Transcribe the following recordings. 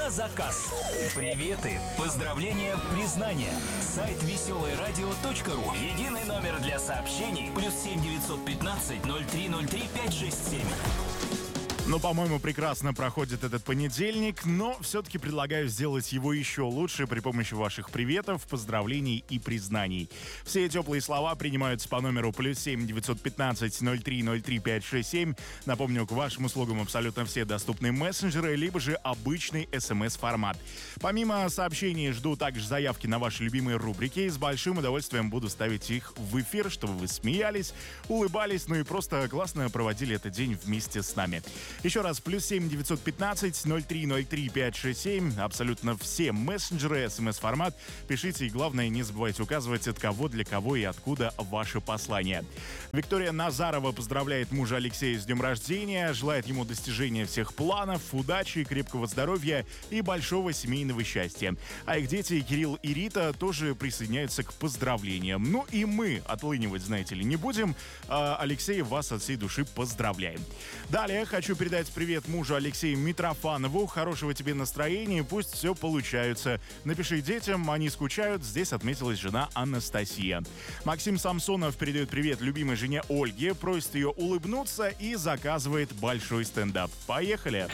на заказ. Приветы, поздравления, признания. Сайт веселоерадио.ру. Единый номер для сообщений. +7 915 0303 567. Ну, по-моему, прекрасно проходит этот понедельник, но все-таки предлагаю сделать его еще лучше при помощи ваших приветов, поздравлений и признаний. Все теплые слова принимаются по номеру +7 915 0303 567. Напомню, к вашим услугам абсолютно все доступные мессенджеры, либо же обычный смс-формат. Помимо сообщений, жду также заявки на ваши любимые рубрики, и с большим удовольствием буду ставить их в эфир, чтобы вы смеялись, улыбались, ну и просто классно проводили этот день вместе с нами. Еще раз, +7 915 0303 567. Абсолютно все мессенджеры, смс-формат. Пишите и, главное, не забывайте указывать, от кого, для кого и откуда ваше послание. Виктория Назарова поздравляет мужа Алексея с днем рождения, желает ему достижения всех планов, удачи, крепкого здоровья и большого семейного счастья. А их дети Кирилл и Рита тоже присоединяются к поздравлениям. Ну и мы отлынивать, знаете ли, не будем. Алексей, вас от всей души поздравляем. Далее хочу передать привет мужу Алексею Митрофанову. Хорошего тебе настроения, пусть все получается. Напиши детям, они скучают. Здесь отметилась жена Анастасия. Максим Самсонов передает привет любимой жене Ольге, просит ее улыбнуться и заказывает большой стендап. Поехали!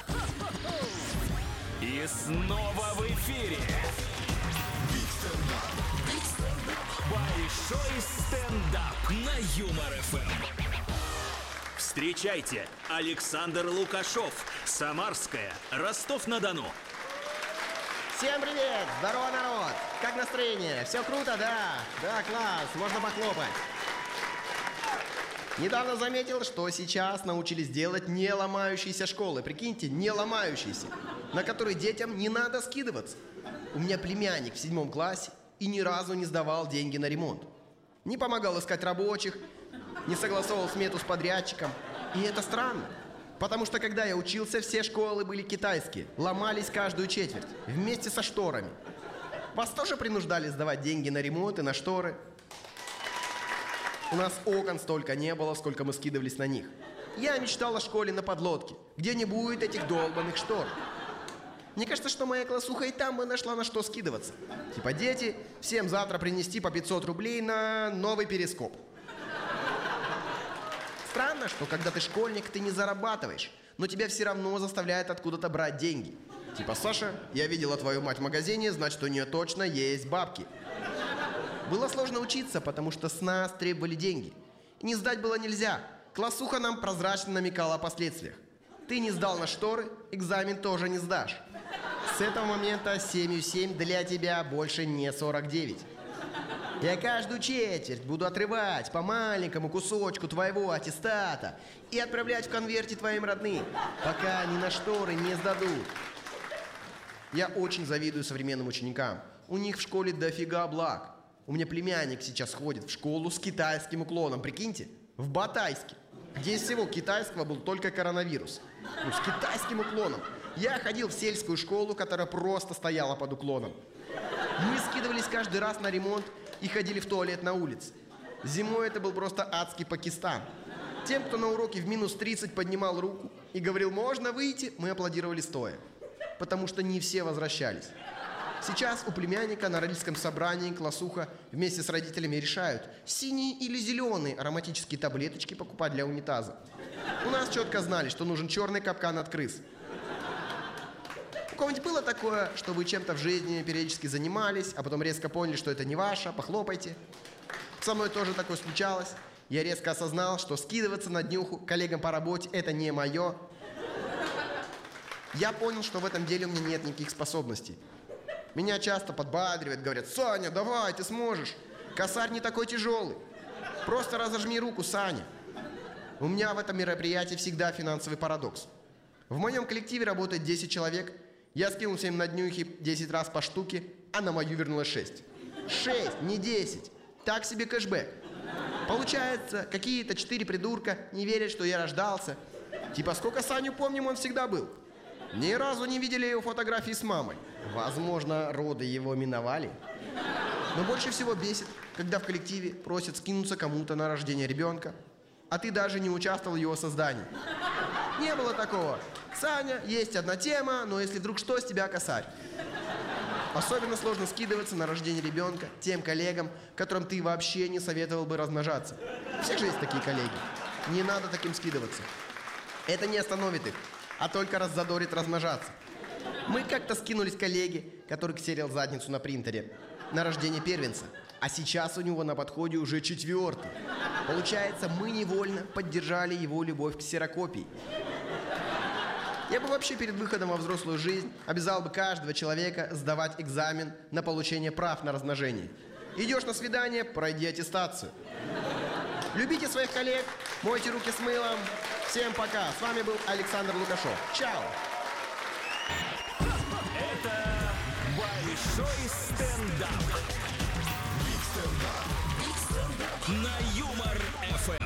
И снова в эфире большой стендап на Юмор ФМ. Встречайте, Александр Лукашов, Самарская, Ростов-на-Дону. Всем привет! Здорово, народ! Как настроение? Все круто, да? Да, класс, можно похлопать. Недавно заметил, что сейчас научились делать не ломающиеся школы. Прикиньте, не ломающиеся, на которые детям не надо скидываться. У меня племянник в 7 классе и ни разу не сдавал деньги на ремонт. Не помогал искать рабочих, не согласовывал смету с подрядчиком. И это странно, потому что когда я учился, все школы были китайские, ломались каждую четверть, вместе со шторами. Вас тоже принуждали сдавать деньги на ремонт и на шторы? У нас окон столько не было, сколько мы скидывались на них. Я мечтал о школе на подлодке, где не будет этих долбанных штор. Мне кажется, что моя классуха и там бы нашла на что скидываться. Типа, дети, всем завтра принести по 500 рублей на новый перископ. Странно, что когда ты школьник, ты не зарабатываешь, но тебя все равно заставляют откуда-то брать деньги. Типа, Саша, я видела твою мать в магазине, значит, у нее точно есть бабки. Было сложно учиться, потому что с нас требовали деньги. И не сдать было нельзя. Классуха нам прозрачно намекала о последствиях. Ты не сдал на шторы, экзамен тоже не сдашь. С этого момента 7,7 для тебя больше не 49. Я каждую четверть буду отрывать по маленькому кусочку твоего аттестата и отправлять в конверте твоим родным, пока они на шторы не сдадут. Я очень завидую современным ученикам. У них в школе дофига благ. У меня племянник сейчас ходит в школу с китайским уклоном, прикиньте, в Батайске, где из всего китайского был только коронавирус. Ну, с китайским уклоном. Я ходил в сельскую школу, которая просто стояла под уклоном. Мы скидывались каждый раз на ремонт и ходили в туалет на улице. Зимой это был просто адский Пакистан. Тем, кто на уроке в -30 поднимал руку и говорил «можно выйти», мы аплодировали стоя. Потому что не все возвращались. Сейчас у племянника на родительском собрании классуха вместе с родителями решают, синие или зеленые ароматические таблеточки покупать для унитаза. У нас четко знали, что нужен черный капкан от крыс. У кого-нибудь было такое, что вы чем-то в жизни периодически занимались, а потом резко поняли, что это не ваше, похлопайте? Со мной тоже такое случалось. Я резко осознал, что скидываться на днюху коллегам по работе – это не мое. Я понял, что в этом деле у меня нет никаких способностей. Меня часто подбадривают, говорят: «Саня, давай, ты сможешь. Косарь не такой тяжелый. Просто разожми руку, Саня». У меня в этом мероприятии всегда финансовый парадокс. В моем коллективе работает 10 человек. Я скинул всем на днюхи 10 раз по штуке, а на мою вернулось 6. 6, не 10. Так себе кэшбэк. Получается, какие-то 4 придурка не верят, что я рождался. Типа, сколько Саню помним, он всегда был. Ни разу не видели его фотографии с мамой. Возможно, роды его миновали. Но больше всего бесит, когда в коллективе просят скинуться кому-то на рождение ребенка, а ты даже не участвовал в его создании. Не было такого. Саня, есть одна тема, но если вдруг что, с тебя косарь. Особенно сложно скидываться на рождение ребенка тем коллегам, которым ты вообще не советовал бы размножаться. У всех же есть такие коллеги. Не надо таким скидываться. Это не остановит их, а только раззадорит размножаться. Мы как-то скинулись коллеге, который ксерил задницу на принтере, на рождение первенца. А сейчас у него на подходе уже 4-й. Получается, мы невольно поддержали его любовь к ксерокопии. Я бы вообще перед выходом во взрослую жизнь обязал бы каждого человека сдавать экзамен на получение прав на размножение. Идешь на свидание, пройди аттестацию. Любите своих коллег, мойте руки с мылом. Всем пока. С вами был Александр Лукашов. Чао. Это большой стендап. На Юмор ФМ.